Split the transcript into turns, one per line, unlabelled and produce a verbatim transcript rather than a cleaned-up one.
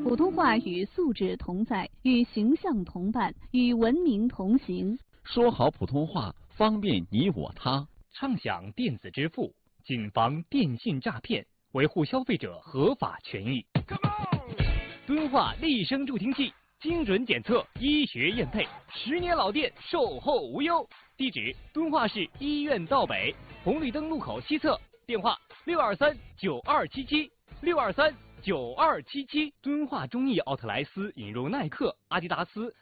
普通话与素质同在，与形象同伴，与文明同行。
说好普通话，方便你我他。
畅享电子支付，谨防电信诈骗，维护消费者合法权益。敦化立声助听器，精准检测，医学验配，十年老店，售后无忧。地址：敦化市医院道北红绿灯路口西侧，电话六二三九二七七六二三九二七七。敦化中艺奥特莱斯引入耐克、阿迪达斯、